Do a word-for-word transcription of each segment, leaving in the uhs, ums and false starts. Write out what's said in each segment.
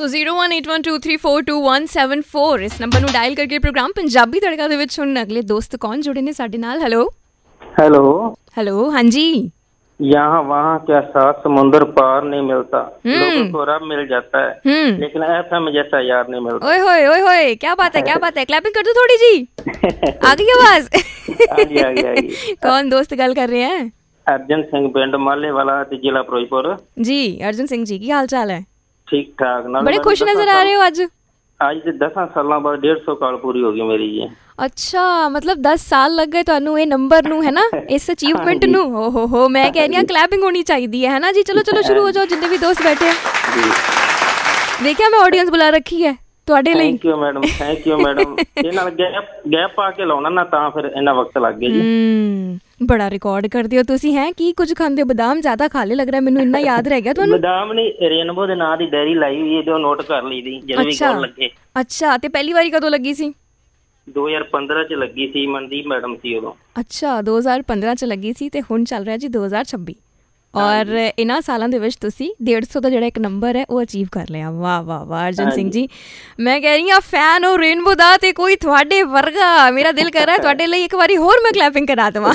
ਸੋ zero one eight one two three four two one seven four ਇਸ number ਨੂੰ dial ਕਰਕੇ programme Punjabi ਤੜਕਾ ਦੇ ਵਿੱਚ ਹੁਣ ਅਗਲੇ ਦੋਸਤ ਕੌਣ ਜੁੜੇ ਨੇ ਸਾਡੇ ਨਾਲ। ਹੈਲੋ हेलो ਹੈਲੋ ਹਾਂਜੀ। यहाँ वहाँ क्या सात समुंदर पार नहीं मिलता, लोगों को रब मिल जाता है लेकिन एफएम जैसा यार नहीं मिलता। ओए होए ओए होए क्या बात है क्या बात है, क्लैपिंग कर दो थोड़ी जी। आ गई आवाज। आ गई, आ गई, आ गई। कौन दोस्त गल कर रहे हैं? अर्जन सिंह पिंड माले वाला जिला फिरोजपुर जी। अर्जुन सिंह जी की हाल चाल है? ठीक ठाक। बड़े खुश नजर आ रहे हो आज। आज से दस साल बाद डेढ़ सौ साल पूरी होगी मेरी जी। अच्छा मतलब दस साल लग गए ਤੁਹਾਨੂੰ ਇਹ ਨੰਬਰ ਨੂੰ, ਹੈ ਨਾ, ਇਸ ਅਚੀਵਮੈਂਟ ਨੂੰ। ਓ ਹੋ ਹੋ ਮੈਂ ਕਹਿੰਦੀ ਆ ਕਲੈਪਿੰਗ ਹੋਣੀ ਚਾਹੀਦੀ ਹੈ, ਹੈ ਨਾ ਜੀ। ਚਲੋ ਚਲੋ ਸ਼ੁਰੂ ਹੋ ਜਾਓ ਜਿੰਨੇ ਵੀ ਦੋਸਤ ਬੈਠੇ ਆ। ਦੇਖਿਆ ਮੈਂ ਆਡੀਅנס ਬੁਲਾ ਰੱਖੀ ਹੈ ਤੁਹਾਡੇ ਲਈ। Thank you madam, thank you madam. ਇਹ ਨਾਲ ਗੈਪ ਗੈਪ ਪਾ ਕੇ ਲਾਉਣਾ ਨਾ ਤਾਂ ਫਿਰ ਇੰਨਾ ਵਕਤ ਲੱਗ ਗਿਆ ਜੀ। ਬੜਾ ਰਿਕਾਰਡ ਕਰਦੇ ਹੋ ਤੁਸੀਂ। ਹੈ ਕੀ ਕੁਝ ਖਾਂਦੇ ਹੋ? ਬਦਾਮ ਜ਼ਿਆਦਾ ਖਾ ਲੇ ਲੱਗ ਰਿਹਾ ਮੈਨੂੰ, ਇੰਨਾ ਯਾਦ ਰਹਿ ਗਿਆ ਤੁਹਾਨੂੰ। ਬਦਾਮ ਨਹੀਂ, ਰੇਨਬੋ ਦੇ ਨਾਂ ਦੀ ਡੈਰੀ ਲਾਈ ਹੋਈ ਹੈ, ਜੋ ਨੋਟ ਕਰ ਲਈ ਦੀ ਜਦੋਂ ਵੀ ਕੋਲ ਲੱਗੇ। ਅੱਛਾ ਤੇ ਪਹਿਲੀ ਵਾਰੀ ਕਦੋਂ ਲੱਗੀ ਸੀ? ਦੋ ਹਜ਼ਾਰ ਪੰਦਰਾਂ ਚ ਲੱਗੀ ਸੀ, ਮਨਦੀਪ ਮੈਡਮ ਸੀ ਉਦੋਂ। ਅੱਛਾ ਦੋ ਹਜ਼ਾਰ ਪੰਦਰਾਂ ਚ ਲੱਗੀ ਸੀ ਤੇ ਹੁਣ ਚੱਲ ਰਿਹਾ ਜੀ ਦੋ ਹਜ਼ਾਰ ਛੱਬੀ। ਔਰ ਇਹਨਾਂ ਸਾਲਾਂ ਦੇ ਵਿੱਚ ਤੁਸੀਂ ਡੇਢ ਸੌ ਦਾ ਜਿਹੜਾ ਇੱਕ ਨੰਬਰ ਹੈ ਉਹ ਅਚੀਵ ਕਰ ਲਿਆ। ਵਾਹ ਵਾਹ ਵਾਹ ਅਰਜਨ ਸਿੰਘ ਜੀ, ਮੈਂ ਕਹਿ ਰਹੀ ਹਾਂ ਫੈਨ ਹੋ ਰੇਨਬੋ ਦਾ ਤੇ ਕੋਈ ਤੁਹਾਡੇ ਵਰਗਾ। ਮੇਰਾ ਦਿਲ ਕਰ ਰਿਹਾ ਤੁਹਾਡੇ ਲਈ ਇੱਕ ਵਾਰੀ ਹੋਰ ਮੈਂ ਕਲੈਪਿੰਗ ਕਰਾ ਦੇਵਾਂ।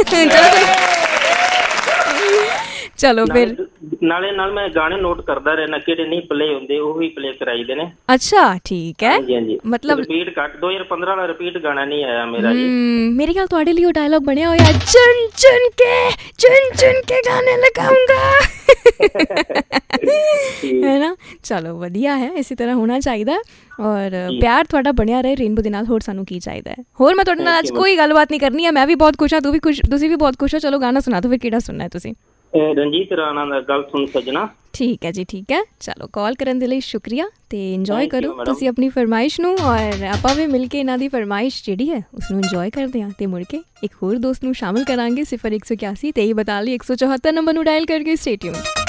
ਚਲੋ ਫਿਰ ਨਾਲੇ ਨਾਲ ਮੈਂ ਗਾਣੇ ਨੋਟ ਕਰਦਾ ਰਹਿਣਾ, ਕਿਹੜੇ ਨਹੀਂ ਪਲੇ ਹੁੰਦੇ ਉਹੀ ਪਲੇ ਕਰਾਈਦੇ ਨੇ। ਅੱਛਾ ਠੀਕ ਹੈ, ਮਤਲਬ ਰਿਪੀਟ ਕੱਟ ਦੋ ਹਜ਼ਾਰ ਪੰਦਰਾਂ ਵਾਲਾ ਰਿਪੀਟ ਗਾਣਾ ਨਹੀਂ ਆਇਆ ਮੇਰਾ ਜੀ। ਮੇਰੇ ਖਿਆਲ ਤੁਹਾਡੇ ਲਈ ਉਹ ਡਾਇਲੌਗ ਬਣਿਆ ਹੋਇਆ, ਚੁਣ ਚੁਣ ਕੇ ਚੁਣ ਚੁਣ ਕੇ ਗਾਣੇ ਲਗਾਉਂਗਾ, ਹੈ ਨਾ। ਚਲੋ ਵਧੀਆ ਹੈ, ਇਸੇ ਤਰ੍ਹਾਂ ਹੋਣਾ ਚਾਹੀਦਾ। ਔਰ ਪਿਆਰ ਤੁਹਾਡਾ ਬਣਿਆ ਰਹੇ ਰੇਨਬੋ ਦੇ ਨਾਲ। ਹੋਰ ਸਾਨੂੰ ਕੀ ਚਾਹੀਦਾ ਹੈ? ਹੋਰ ਮੈਂ ਤੁਹਾਡੇ ਨਾਲ ਅੱਜ ਕੋਈ ਗੱਲਬਾਤ ਨਹੀਂ ਕਰਨੀ ਹੈ। ਮੈਂ ਵੀ ਬਹੁਤ ਖੁਸ਼ ਹਾਂ, ਤੂੰ ਵੀ ਖੁਸ਼, ਤੁਸੀਂ ਵੀ ਬਹੁਤ ਖੁਸ਼ ਹੋ। ਚਲੋ ਗਾਣਾ ਸੁਣਾ ਦੋ ਫਿਰ, ਕਿਹੜਾ ਸੁਣਨਾ ਹੈ ਤੁਸੀਂ? ਰਣਜੀਤ ਰਾਣਾ ਦਾ ਗੱਲ ਸੁਣ ਸਜਣਾ। ਠੀਕ ਹੈ ਜੀ ਠੀਕ ਹੈ। ਚਲੋ ਕਾਲ ਕਰਨ ਦੇ ਲਈ ਸ਼ੁਕਰੀਆ ਤੇ ਇੰਜੋਏ ਕਰੋ ਤੁਸੀਂ ਆਪਣੀ ਫਰਮਾਇਸ਼ ਨੂੰ। ਔਰ ਆਪਾਂ ਵੀ ਮਿਲ ਕੇ ਇਹਨਾਂ ਦੀ ਫਰਮਾਇਸ਼ ਜਿਹੜੀ ਹੈ ਉਸਨੂੰ ਇੰਜੋਏ ਕਰਦੇ ਹਾਂ ਤੇ ਮੁੜ ਕੇ ਇੱਕ ਹੋਰ ਦੋਸਤ ਨੂੰ ਸ਼ਾਮਿਲ ਕਰਾਂਗੇ। ਸਿਫਰ ਇੱਕ ਸੌ ਇਕਿਆਸੀ ਤੇਈ ਬਤਾਲੀ ਇੱਕ ਸੌ ਚੌਹੱਤਰ ਨੰਬਰ ਨੂੰ ਡਾਇਲ ਕਰਕੇ ਸਟੇ ਟਿਊਨ।